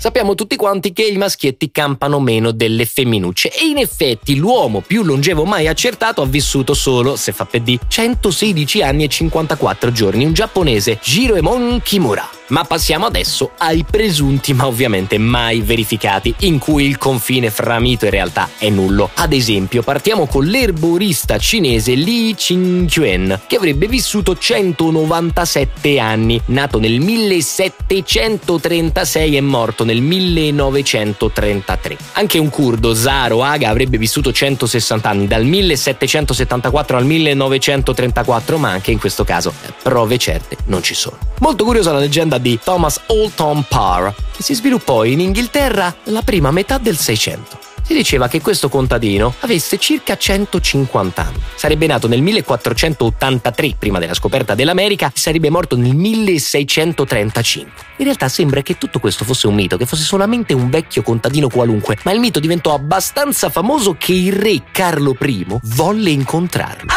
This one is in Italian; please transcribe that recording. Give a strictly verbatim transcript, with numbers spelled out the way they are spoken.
Sappiamo tutti quanti che i maschietti campano meno delle femminucce e in effetti l'uomo più longevo mai accertato ha vissuto solo, se fa per di, centosedici anni e cinquantaquattro giorni, un giapponese, Jiroemon Kimura. Ma passiamo adesso ai presunti, ma ovviamente mai verificati, in cui il confine fra mito e realtà è nullo. Ad esempio, partiamo con l'erborista cinese Li Qingquan, che avrebbe vissuto centonovantasette anni, nato nel millesettecentotrentasei e morto nel millenovecentotrentatré. Anche un curdo, Zaro Aga, avrebbe vissuto centosessanta anni, dal millesettecentosettantaquattro al millenovecentotrentaquattro, ma anche in questo caso prove certe non ci sono. Molto curiosa la leggenda di Thomas Alton Parr, che si sviluppò in Inghilterra la prima metà del Seicento. Si diceva che questo contadino avesse circa centocinquanta anni. Sarebbe nato nel millequattrocentottantatré, prima della scoperta dell'America, e sarebbe morto nel milleseicentotrentacinque. In realtà sembra che tutto questo fosse un mito, che fosse solamente un vecchio contadino qualunque, ma il mito diventò abbastanza famoso che il re Carlo I volle incontrarlo.